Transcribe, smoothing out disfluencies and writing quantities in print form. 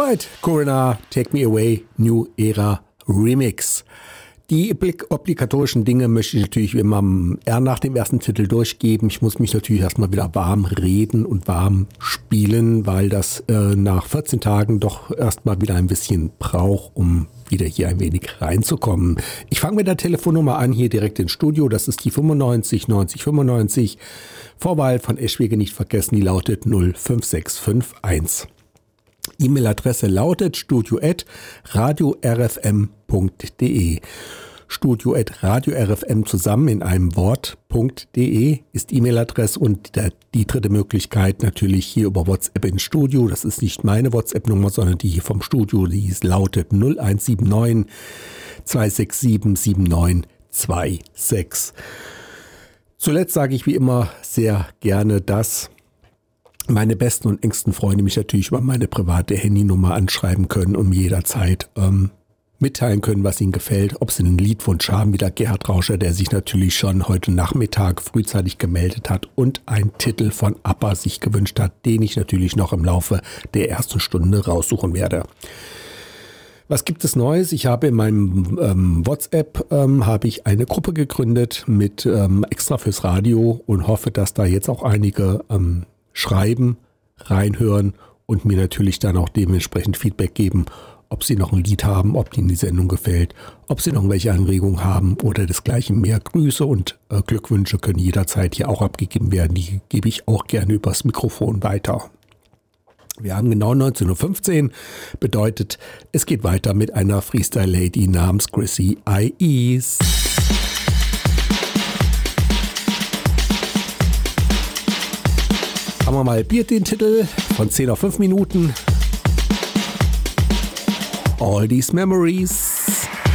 Alright, Corinna, Take Me Away, New Era Remix. Die obligatorischen Dinge möchte ich natürlich immer nach dem ersten Titel durchgeben. Ich muss mich natürlich erstmal wieder warm reden und warm spielen, weil das nach 14 Tagen doch erstmal wieder ein bisschen braucht, um wieder hier ein wenig reinzukommen. Ich fange mit der Telefonnummer an, hier direkt ins Studio. Das ist die 95 90 95. Vorwahl von Eschwege nicht vergessen, die lautet 05651. E-Mail-Adresse lautet studio@radiorfm.de. studio@radiorfm zusammen in einem Wort.de ist E-Mail-Adresse und die dritte Möglichkeit natürlich hier über WhatsApp ins Studio. Das ist nicht meine WhatsApp-Nummer, sondern die hier vom Studio. Die lautet 0179 267 7926. Zuletzt sage ich wie immer sehr gerne, dass meine besten und engsten Freunde mich natürlich über meine private Handynummer anschreiben können und mir jederzeit mitteilen können, was ihnen gefällt. Ob sie einen Liedwunsch haben, wie der Gerhard Rauscher, der sich natürlich schon heute Nachmittag frühzeitig gemeldet hat und einen Titel von ABBA sich gewünscht hat, den ich natürlich noch im Laufe der ersten Stunde raussuchen werde. Was gibt es Neues? Ich habe in meinem WhatsApp habe ich eine Gruppe gegründet mit extra fürs Radio und hoffe, dass da jetzt auch einige schreiben, reinhören und mir natürlich dann auch dementsprechend Feedback geben, ob sie noch ein Lied haben, ob ihnen die Sendung gefällt, ob sie noch irgendwelche Anregungen haben oder desgleichen mehr. Grüße und Glückwünsche können jederzeit hier auch abgegeben werden. Die gebe ich auch gerne übers Mikrofon weiter. Wir haben genau 19:15 Uhr, bedeutet, es geht weiter mit einer Freestyle-Lady namens Chrissy I.E.S. Haben wir mal den Titel von 10 auf 5 Minuten. All These Memories.